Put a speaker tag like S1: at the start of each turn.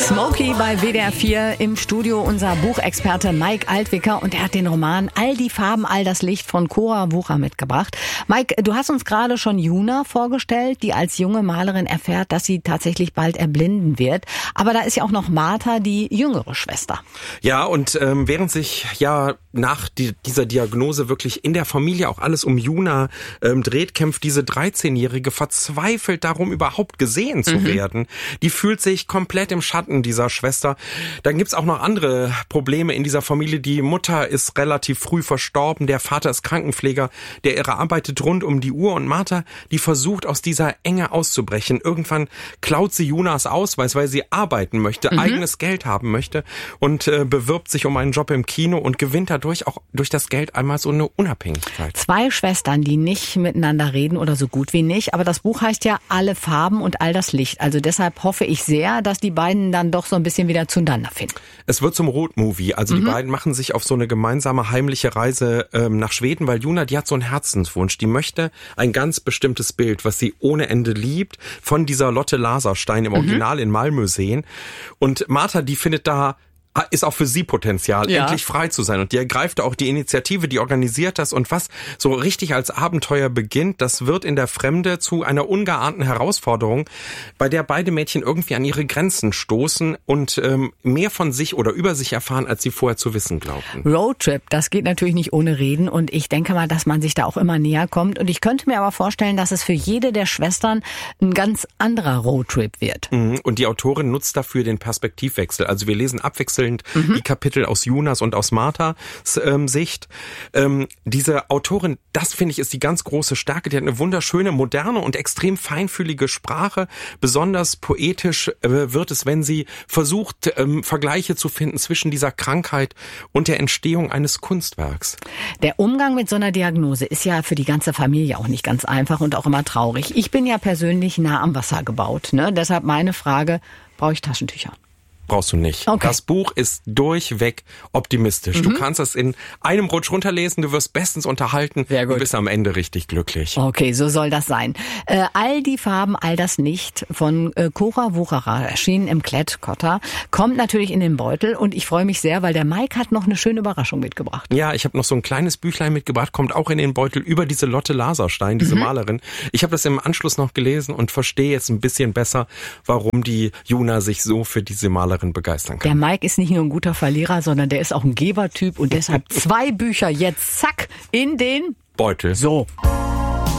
S1: Smokey bei WDR 4 im Studio unser Buchexperte Mike Altwicker und er hat den Roman All die Farben, all das Licht von Cora Wucher mitgebracht. Mike, du hast uns gerade schon Juna vorgestellt, die als junge Malerin erfährt, dass sie tatsächlich bald erblinden wird. Aber da ist ja auch noch Martha, die jüngere Schwester.
S2: Ja, und während sich ja nach dieser Diagnose wirklich in der Familie auch alles um Juna dreht, kämpft diese 13-Jährige verzweifelt darum, überhaupt gesehen zu werden. Die fühlt sich komplett im Schatten dieser Schwester. Dann gibt's auch noch andere Probleme in dieser Familie. Die Mutter ist relativ früh verstorben, der Vater ist Krankenpfleger, der Irre arbeitet rund um die Uhr und Martha, die versucht aus dieser Enge auszubrechen. Irgendwann klaut sie Junas Ausweis, weil sie arbeiten möchte, eigenes Geld haben möchte und bewirbt sich um einen Job im Kino und gewinnt dadurch auch durch das Geld einmal so eine Unabhängigkeit.
S1: Zwei Schwestern, die nicht miteinander reden oder so gut wie nicht, aber das Buch heißt ja Alle Farben und all das Licht. Also deshalb hoffe ich sehr, dass die beiden dann doch so ein bisschen wieder zueinander finden.
S2: Es wird zum Roadmovie. Also die beiden machen sich auf so eine gemeinsame heimliche Reise nach Schweden, weil Juna, die hat so einen Herzenswunsch. Die möchte ein ganz bestimmtes Bild, was sie ohne Ende liebt, von dieser Lotte Laserstein im Original in Malmö sehen. Und Martha, die findet da ist auch für sie Potenzial, endlich frei zu sein. Und die ergreift auch die Initiative, die organisiert das. Und was so richtig als Abenteuer beginnt, das wird in der Fremde zu einer ungeahnten Herausforderung, bei der beide Mädchen irgendwie an ihre Grenzen stoßen und mehr von sich oder über sich erfahren, als sie vorher zu wissen glaubten.
S1: Roadtrip, das geht natürlich nicht ohne Reden. Und ich denke mal, dass man sich da auch immer näher kommt. Und ich könnte mir aber vorstellen, dass es für jede der Schwestern ein ganz anderer Roadtrip wird.
S2: Und die Autorin nutzt dafür den Perspektivwechsel. Also wir lesen abwechselnd die Kapitel aus Junas und aus Marthas Sicht. Diese Autorin, das finde ich, ist die ganz große Stärke. Die hat eine wunderschöne, moderne und extrem feinfühlige Sprache. Besonders poetisch wird es, wenn sie versucht, Vergleiche zu finden zwischen dieser Krankheit und der Entstehung eines Kunstwerks.
S1: Der Umgang mit so einer Diagnose ist ja für die ganze Familie auch nicht ganz einfach und auch immer traurig. Ich bin ja persönlich nah am Wasser gebaut, ne? Deshalb meine Frage, brauche ich Taschentücher?
S2: Brauchst du nicht.
S1: Okay.
S2: Das Buch ist durchweg optimistisch. Du kannst es in einem Rutsch runterlesen, du wirst bestens unterhalten,
S1: sehr gut.
S2: Du bist am Ende richtig glücklich.
S1: Okay, so soll das sein. All die Farben, all das Licht von Cora Wucherer, erschienen im Klett-Cotta, kommt natürlich in den Beutel und ich freue mich sehr, weil der Mike hat noch eine schöne Überraschung mitgebracht.
S2: Ja, ich habe noch so ein kleines Büchlein mitgebracht, kommt auch in den Beutel über diese Lotte Laserstein, diese Malerin. Ich habe das im Anschluss noch gelesen und verstehe jetzt ein bisschen besser, warum die Juna sich so für diese Malerin begeistern kann.
S1: Der Mike ist nicht nur ein guter Verlierer, sondern der ist auch ein Gebertyp und deshalb 2 Bücher jetzt, zack, in den
S2: Beutel.
S1: So.